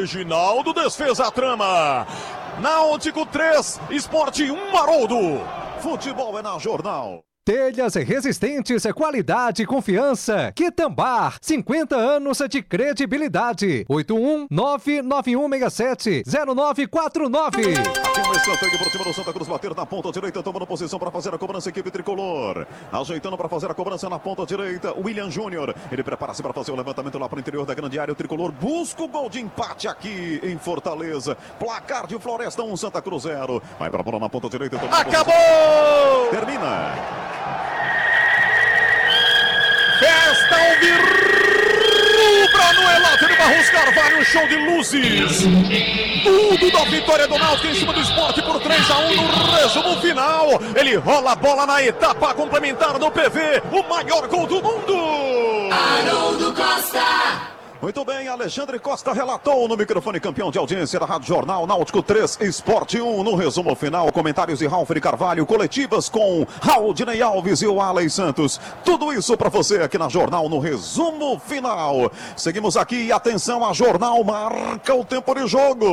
Reginaldo desfez a trama. Náutico 3, Sport 1, Haroldo. Futebol é na Jornal. Telhas resistentes, qualidade e confiança. Quitambar, 50 anos de credibilidade. 81991670949. Aqui no escanteio pro time do Santa Cruz bater na ponta direita, tomando posição para fazer a cobrança, equipe tricolor. Ajeitando para fazer a cobrança na ponta direita, William Júnior. Ele prepara-se para fazer o levantamento lá para o interior da grande área. O tricolor busca o gol de empate aqui em Fortaleza. Placar de Floresta 1, Santa Cruz 0. Vai para a bola na ponta direita. Acabou! Termina. Festa alvirrubra no Elátio de Barros Carvalho, show de luzes. Tudo da vitória do Náutico em cima do Sport por 3-1 no resumo final. Ele rola a bola na etapa complementar do PV, o maior gol do mundo. Haroldo Costa. Muito bem, Alexandre Costa relatou no microfone, campeão de audiência da Rádio Jornal. Náutico 3, Sport 1 no resumo final. Comentários de Ralf de Carvalho, coletivas com Raul Dinei Alves e o Alex Santos. Tudo isso para você aqui na Jornal no resumo final. Seguimos aqui, atenção, a Jornal marca o tempo de jogo.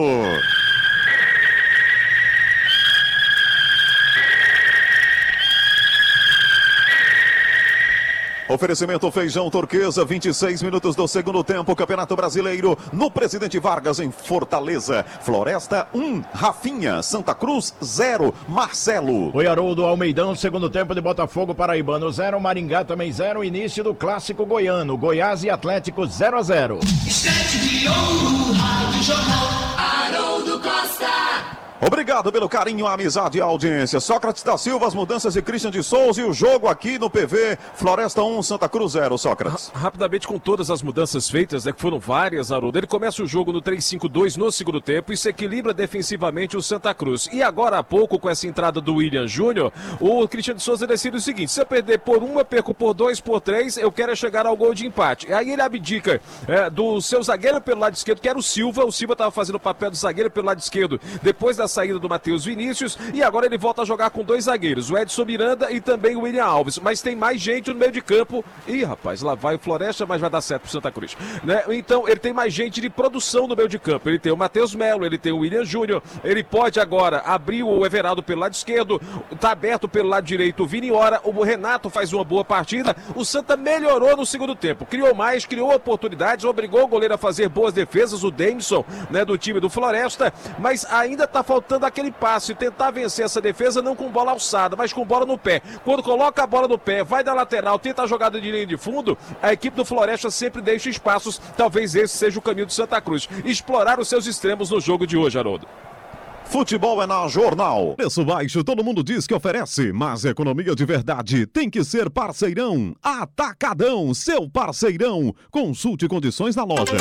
Oferecimento Feijão Turquesa, 26 minutos do segundo tempo, Campeonato Brasileiro, no Presidente Vargas, em Fortaleza. Floresta 1, Rafinha. Santa Cruz 0, Marcelo. Oi, Haroldo. Almeidão, segundo tempo de Botafogo Paraibano 0, Maringá também 0, início do Clássico Goiano, Goiás e Atlético 0-0. Estante de ouro, Rádio Jornal, Haroldo Costa. Obrigado pelo carinho, a amizade e a audiência. Sócrates da Silva, as mudanças de Christian de Souza e o jogo aqui no PV. Floresta 1, Santa Cruz 0, Sócrates. Rapidamente, com todas as mudanças feitas, né, que foram várias, Haroldo, ele começa o jogo no 3-5-2 no segundo tempo e se equilibra defensivamente o Santa Cruz. E agora há pouco, com essa entrada do William Júnior, o Christian de Souza decide o seguinte: se eu perder por 1, eu perco por 2, por 3, eu quero chegar ao gol de empate. E aí ele abdica do seu zagueiro pelo lado esquerdo, que era o Silva. O Silva estava fazendo o papel do zagueiro pelo lado esquerdo, depois da saída do Matheus Vinícius, e agora ele volta a jogar com dois zagueiros, o Edson Miranda e também o William Alves, mas tem mais gente no meio de campo. Ih, rapaz, lá vai o Floresta, mas vai dar certo pro Santa Cruz, né? Então ele tem mais gente de produção no meio de campo, ele tem o Matheus Melo, ele tem o William Júnior, ele pode agora abrir o Everaldo pelo lado esquerdo, tá aberto pelo lado direito o Vini Ora, o Renato faz uma boa partida. O Santa melhorou no segundo tempo, criou mais, criou oportunidades, obrigou o goleiro a fazer boas defesas, o Dameson, né, do time do Floresta, mas ainda tá faltando aquele passe, tentar vencer essa defesa não com bola alçada, mas com bola no pé. Quando coloca a bola no pé, vai da lateral, tenta a jogada de linha de fundo, a equipe do Floresta sempre deixa espaços. Talvez esse seja o caminho do Santa Cruz, explorar os seus extremos no jogo de hoje, Haroldo. Futebol é na Jornal. Preço baixo, todo mundo diz que oferece, mas economia de verdade tem que ser Parceirão. Atacadão, seu parceirão. Consulte condições na loja.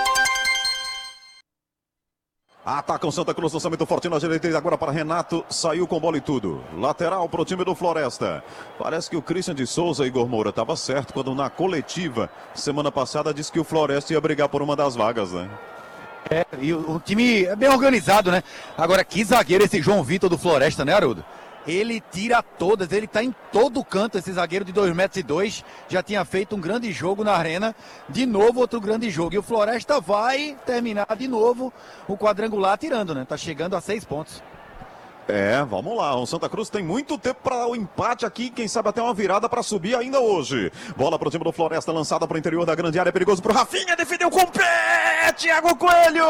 Ataca o Santa Cruz, lançamento forte na direita e agora para Renato, saiu com bola e tudo. Lateral para o time do Floresta. Parece que o Christian de Souza, Igor Moura, estava certo quando na coletiva, semana passada, disse que o Floresta ia brigar por uma das vagas, né? E o time é bem organizado, né? Agora, que zagueiro esse João Vitor do Floresta, né, Haroldo? Ele tira todas, ele tá em todo canto, esse zagueiro de 2,2 metros, já tinha feito um grande jogo na arena, de novo outro grande jogo, e o Floresta vai terminar de novo o quadrangular tirando, né? Tá chegando a 6 pontos. Vamos lá, o Santa Cruz tem muito tempo para o empate aqui, quem sabe até uma virada para subir ainda hoje. Bola para o time do Floresta, lançada para o interior da grande área, perigoso para o Rafinha, defendeu com o pé, Thiago Coelho!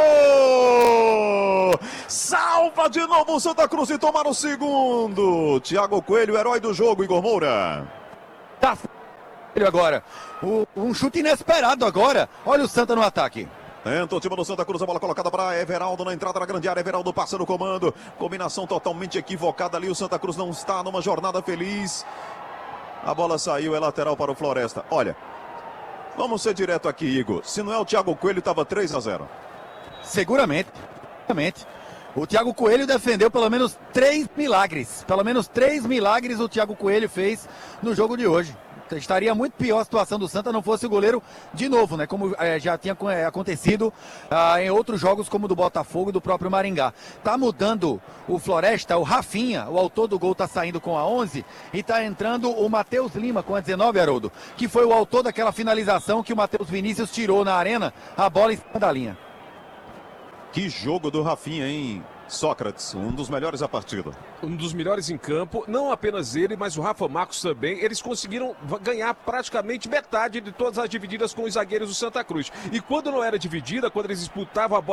Salva de novo o Santa Cruz e tomar o segundo. Thiago Coelho, herói do jogo, Igor Moura. Tá agora, um chute inesperado agora, olha o Santa no ataque. Entra o time do Santa Cruz, a bola colocada para Everaldo na entrada da grande área. Everaldo passa no comando. Combinação totalmente equivocada ali. O Santa Cruz não está numa jornada feliz. A bola saiu, é lateral para o Floresta. Olha, vamos ser direto aqui, Igor. Se não é o Thiago Coelho, estava 3-0. Seguramente. O Thiago Coelho defendeu pelo menos 3 milagres. Pelo menos 3 milagres o Thiago Coelho fez no jogo de hoje. Estaria muito pior a situação do Santa não fosse o goleiro de novo, né? Como já tinha acontecido em outros jogos, como do Botafogo e do próprio Maringá. Tá mudando o Floresta, o Rafinha, o autor do gol, tá saindo com a 11 e tá entrando o Matheus Lima com a 19, Haroldo, que foi o autor daquela finalização que o Matheus Vinícius tirou na arena, a bola em cima da linha. Que jogo do Rafinha, hein? Sócrates, um dos melhores da partida. Um dos melhores em campo, não apenas ele, mas o Rafa Marcos também. Eles conseguiram ganhar praticamente metade de todas as divididas com os zagueiros do Santa Cruz. E quando não era dividida, quando eles disputavam a bola